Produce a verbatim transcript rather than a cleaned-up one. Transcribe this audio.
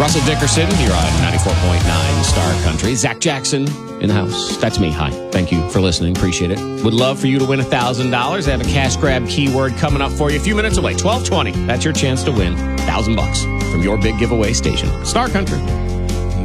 Russell Dickerson, you're on ninety-four point nine Star Country. Zach Jackson in the house. That's me. Hi. Thank you for listening. Appreciate it. Would love for you to win one thousand dollars. I have a cash grab keyword coming up for you a few minutes away. twelve twenty. That's your chance to win one thousand bucks from your big giveaway station. Star Country.